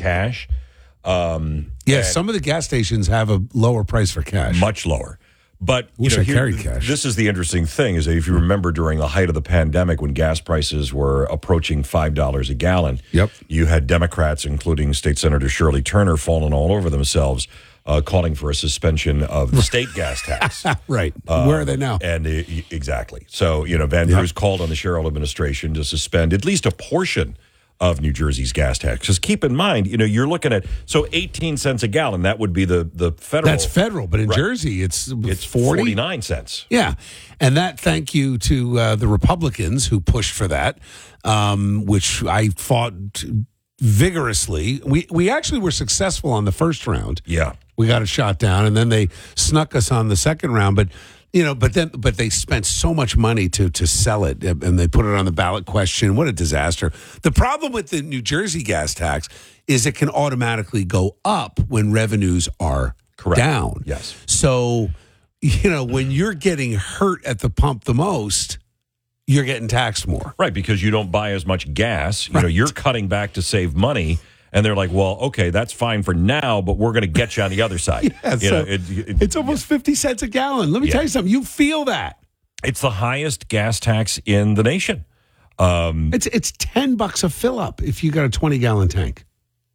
cash. Some of the gas stations have a lower price for cash. Much lower. But Wish I carried cash. This is the interesting thing, is that if you remember during the height of the pandemic when gas prices were approaching $5 a gallon, you had Democrats, including State Senator Shirley Turner, falling all over themselves, calling for a suspension of the state gas tax. Right. Where are they now? And exactly. So, Van Drews called on the Sherrill administration to suspend at least a portion of New Jersey's gas tax. Because keep in mind, you're looking at, 18 cents a gallon, that would be the federal. That's federal, but in Jersey, it's 49 cents. Yeah. And that, thank you to the Republicans who pushed for that, which I fought vigorously. We actually were successful on the first round. Yeah. We got it shot down, and then they snuck us on the second round. But but they spent so much money to sell it, and they put it on the ballot question. What a disaster! The problem with the New Jersey gas tax is it can automatically go up when revenues are down. Yes. So, when you're getting hurt at the pump the most, you're getting taxed more. Right, because you don't buy as much gas. You're cutting back to save money. And they're like, well, okay, that's fine for now, but we're going to get you on the other side. It's almost 50 cents a gallon. Let me tell you something. You feel that. It's the highest gas tax in the nation. It's $10 a fill up if you got a 20-gallon tank.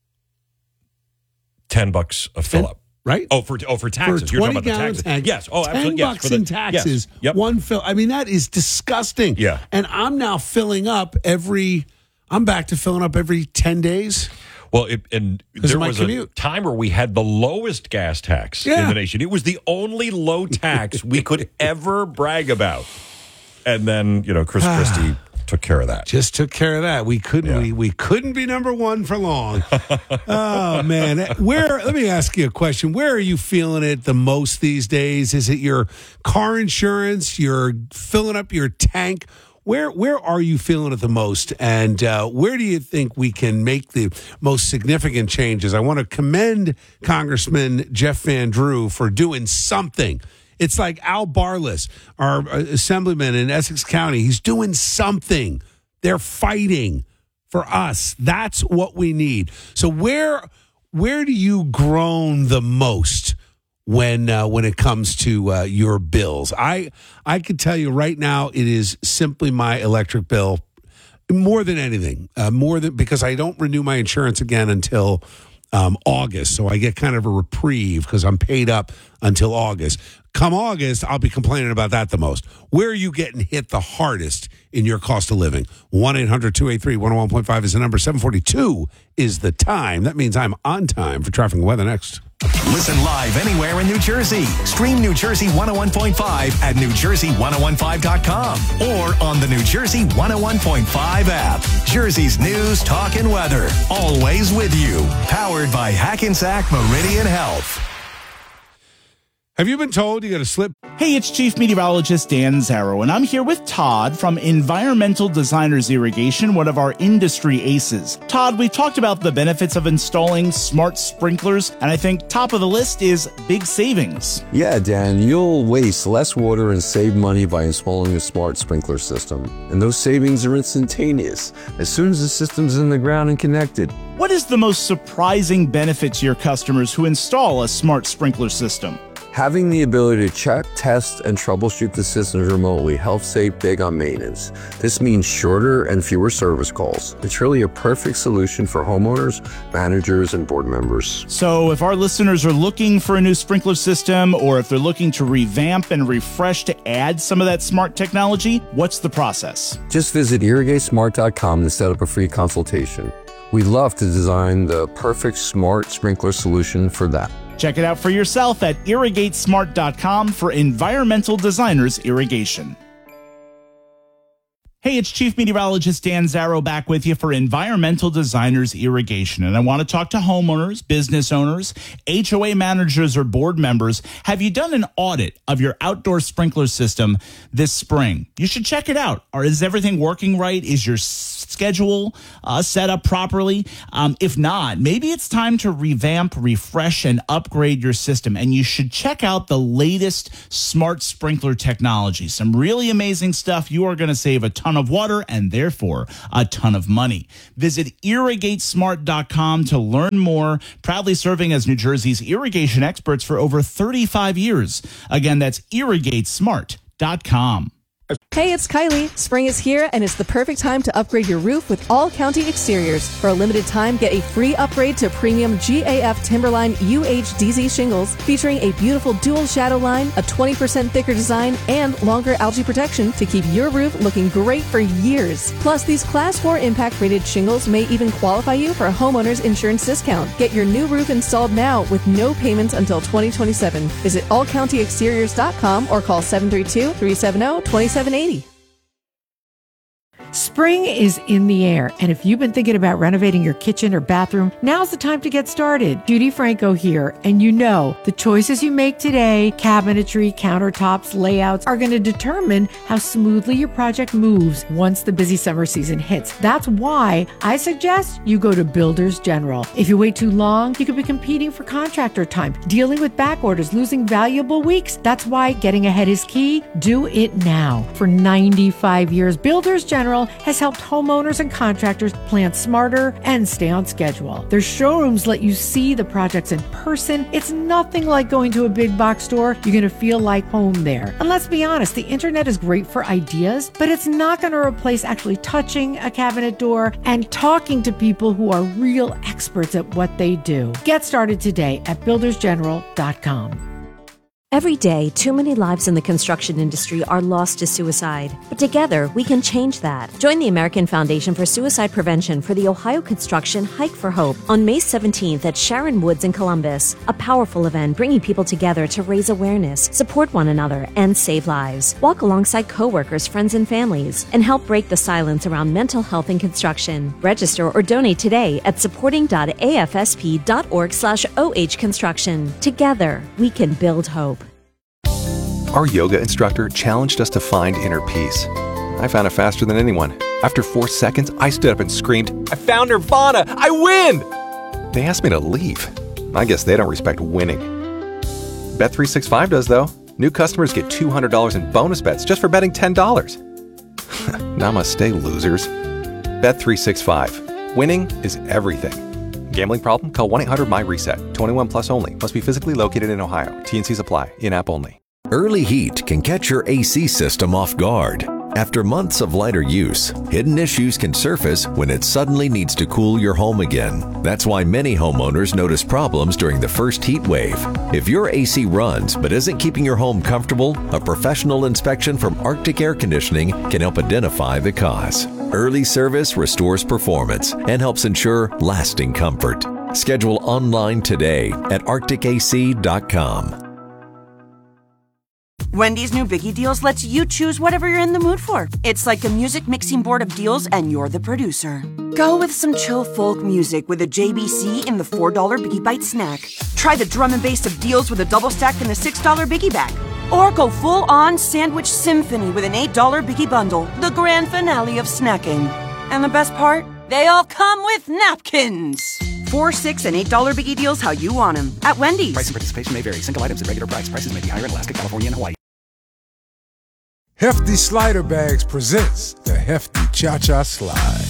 $10 a fill up. Right? For taxes. For a 20-gallon tank. Yes. Oh, absolutely. $10 in taxes. Yes. Yep. One fill. I mean, that is disgusting. Yeah. And I'm now filling up I'm back to filling up every 10 days. Well, there was a time where we had the lowest gas tax in the nation. It was the only low tax we could ever brag about. And then, Chris Christie took care of that. Just took care of that. We couldn't we couldn't be number one for long. Oh man. Let me ask you a question. Where are you feeling it the most these days? Is it your car insurance? You're filling up your tank? Where are you feeling it the most, and where do you think we can make the most significant changes? I want to commend Congressman Jeff Van Drew for doing something. It's like Al Barlas, our assemblyman in Essex County. He's doing something. They're fighting for us. That's what we need. So where do you groan the most when it comes to your bills? I can tell you right now, it is simply my electric bill more than anything, because I don't renew my insurance again until August. So I get kind of a reprieve because I'm paid up until August. Come August, I'll be complaining about that the most. Where are you getting hit the hardest in your cost of living? 1-800-283-101.5 is the number. 742 is the time. That means I'm on time for traffic and weather next. Listen live anywhere in New Jersey. Stream New Jersey 101.5 at NewJersey1015.com or on the New Jersey 101.5 app. Jersey's news, talk, and weather. Always with you. Powered by Hackensack Meridian Health. Have you been told you got to slip? Hey, it's Chief Meteorologist Dan Zarrow, and I'm here with Todd from Environmental Designers Irrigation, one of our industry aces. Todd, we've talked about the benefits of installing smart sprinklers, and I think top of the list is big savings. Yeah, Dan, you'll waste less water and save money by installing a smart sprinkler system. And those savings are instantaneous as soon as the system's in the ground and connected. What is the most surprising benefit to your customers who install a smart sprinkler system? Having the ability to check, test, and troubleshoot the systems remotely helps save big on maintenance. This means shorter and fewer service calls. It's really a perfect solution for homeowners, managers, and board members. So if our listeners are looking for a new sprinkler system, or if they're looking to revamp and refresh to add some of that smart technology, what's the process? Just visit irrigatesmart.com to set up a free consultation. We'd love to design the perfect smart sprinkler solution for that. Check it out for yourself at irrigatesmart.com for Environmental Designers Irrigation. Hey, it's Chief Meteorologist Dan Zarrow back with you for Environmental Designers Irrigation. And I want to talk to homeowners, business owners, HOA managers, or board members. Have you done an audit of your outdoor sprinkler system this spring? You should check it out. Or is everything working right? Is your schedule set up properly? If not, maybe it's time to revamp, refresh, and upgrade your system. And you should check out the latest smart sprinkler technology. Some really amazing stuff. You are going to save a ton ton of water and therefore a ton of money. Visit irrigatesmart.com to learn more. Proudly serving as New Jersey's irrigation experts for over 35 years. Again, that's irrigatesmart.com. Hey, it's Kylie. Spring is here, and it's the perfect time to upgrade your roof with All County Exteriors. For a limited time, get a free upgrade to premium GAF Timberline UHDZ shingles, featuring a beautiful dual shadow line, a 20% thicker design, and longer algae protection to keep your roof looking great for years. Plus, these Class 4 impact-rated shingles may even qualify you for a homeowner's insurance discount. Get your new roof installed now with no payments until 2027. Visit allcountyexteriors.com or call 732-370-2780. Spring is in the air, and if you've been thinking about renovating your kitchen or bathroom, now's the time to get started. Judy Franco here, and you know the choices you make today, cabinetry, countertops, layouts, are going to determine how smoothly your project moves once the busy summer season hits. That's why I suggest you go to Builders General. If you wait too long, you could be competing for contractor time, dealing with back orders, losing valuable weeks. That's why getting ahead is key. Do it now. For 95 years, Builders General has helped homeowners and contractors plan smarter and stay on schedule. Their showrooms let you see the projects in person. It's nothing like going to a big box store. You're going to feel like home there. And let's be honest, the internet is great for ideas, but it's not going to replace actually touching a cabinet door and talking to people who are real experts at what they do. Get started today at buildersgeneral.com. Every day, too many lives in the construction industry are lost to suicide. But together, we can change that. Join the American Foundation for Suicide Prevention for the Ohio Construction Hike for Hope on May 17th at Sharon Woods in Columbus. A powerful event bringing people together to raise awareness, support one another, and save lives. Walk alongside coworkers, friends, and families, and help break the silence around mental health in construction. Register or donate today at supporting.afsp.org/ohconstruction. Together, we can build hope. Our yoga instructor challenged us to find inner peace. I found it faster than anyone. After 4 seconds, I stood up and screamed, "I found Nirvana! I win!" They asked me to leave. I guess they don't respect winning. Bet365 does, though. New customers get $200 in bonus bets just for betting $10. Namaste, losers. Bet365. Winning is everything. Gambling problem? Call 1-800-MY-RESET. 21 plus only. Must be physically located in Ohio. T&Cs apply. In-app only. Early heat can catch your AC system off guard. After months of lighter use, hidden issues can surface when it suddenly needs to cool your home again. That's why many homeowners notice problems during the first heat wave. If your AC runs but isn't keeping your home comfortable, a professional inspection from Arctic Air Conditioning can help identify the cause. Early service restores performance and helps ensure lasting comfort. Schedule online today at arcticac.com. Wendy's new Biggie Deals lets you choose whatever you're in the mood for. It's like a music mixing board of deals, and you're the producer. Go with some chill folk music with a JBC in the $4 Biggie Bite snack. Try the drum and bass of deals with a double stack in the $6 Biggie Bag. Or go full-on sandwich symphony with an $8 Biggie Bundle, the grand finale of snacking. And the best part? They all come with napkins. $4, $6, and $8 Biggie Deals how you want them at Wendy's. Price and participation may vary. Single items at regular price. Prices may be higher in Alaska, California, and Hawaii. Hefty Slider Bags presents the Hefty Cha-Cha Slide.